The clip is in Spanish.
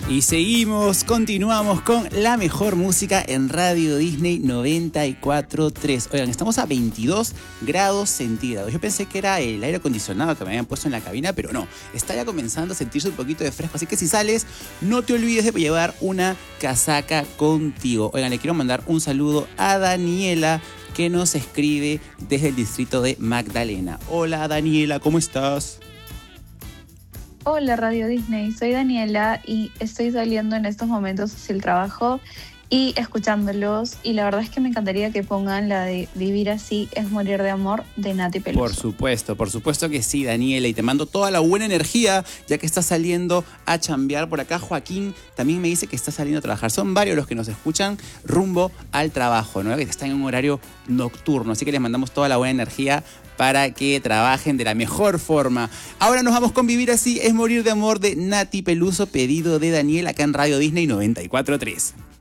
Y continuamos con la mejor música en Radio Disney 94.3. Oigan, estamos a 22 grados centígrados. Yo pensé que era el aire acondicionado que me habían puesto en la cabina, pero no. Está ya comenzando a sentirse un poquito de fresco. Así que si sales, no te olvides de llevar una casaca contigo. Oigan, le quiero mandar un saludo a Daniela, que nos escribe desde el distrito de Magdalena. Hola Daniela, ¿cómo estás? Hola Radio Disney, soy Daniela y estoy saliendo en estos momentos hacia el trabajo y escuchándolos, y la verdad es que me encantaría que pongan la de Vivir así es morir de amor de Nati Peluso. Por supuesto que sí, Daniela, y te mando toda la buena energía ya que estás saliendo a chambear. Por acá Joaquín también me dice que está saliendo a trabajar. Son varios los que nos escuchan rumbo al trabajo, ¿no? Que están en un horario nocturno, así que les mandamos toda la buena energía para que trabajen de la mejor forma. Ahora nos vamos con Vivir así es morir de amor de Nati Peluso, pedido de Daniel acá en Radio Disney 94.3.